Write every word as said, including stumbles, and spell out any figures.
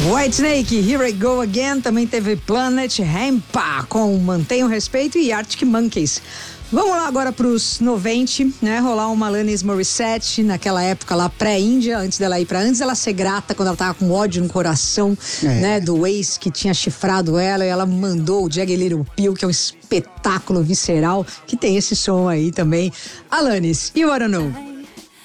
Whitesnake, Here I Go Again, também teve Planet Rampa com Mantenha o Respeito e Arctic Monkeys. Vamos lá agora pros noventa, né? Rolar uma Alanis Morissette naquela época lá pré-Índia, antes dela ir pra antes dela ser grata, quando ela tava com ódio no coração, é. né? Do ex que tinha chifrado ela, e ela mandou o Jagged Little Pill, que é um espetáculo visceral, que tem esse som aí também. Alanis, You Wanna Know.